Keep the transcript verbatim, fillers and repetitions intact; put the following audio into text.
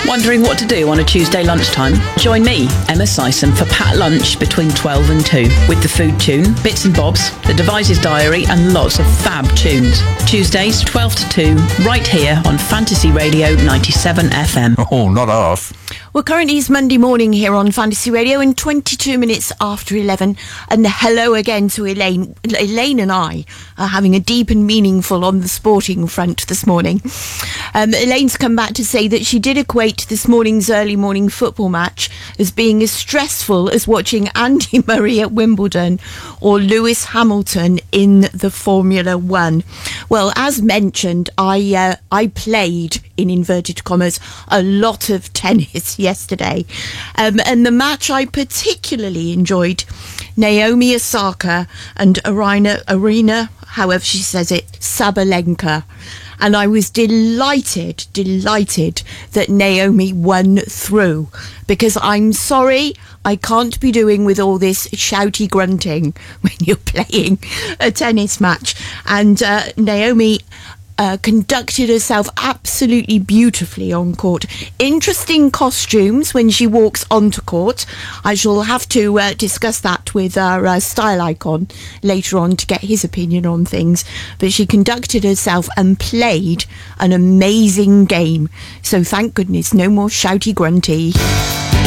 Wondering what to do on a Tuesday lunchtime? Join me, Emma Sison, for Pat Lunch between twelve and two with the food tune, bits and bobs, the Devices Diary and lots of fab tunes. Tuesdays, twelve to two, right here on Fantasy Radio ninety-seven F M. Oh, not half. Well, currently it's Monday morning here on Fantasy Radio and twenty-two minutes after eleven. And hello again to Elaine. Elaine and I are having a deep and meaningful on the sporting front this morning. Um, Elaine's come back to say that she did equate this morning's early morning football match as being as stressful as watching Andy Murray at Wimbledon or Lewis Hamilton in the Formula One. Well, as mentioned, I uh, I played, in inverted commas, a lot of tennis yesterday. Um, and the match I particularly enjoyed, Naomi Osaka and Arina, Arina, however she says it, Sabalenka. And I was delighted, delighted that Naomi won through, because I'm sorry, I can't be doing with all this shouty grunting when you're playing a tennis match. And uh, Naomi Uh, conducted herself absolutely beautifully on court. Interesting costumes when she walks onto court. I shall have to uh, discuss that with our uh, style icon later on to get his opinion on things. But she conducted herself and played an amazing game. So thank goodness, no more shouty grunty.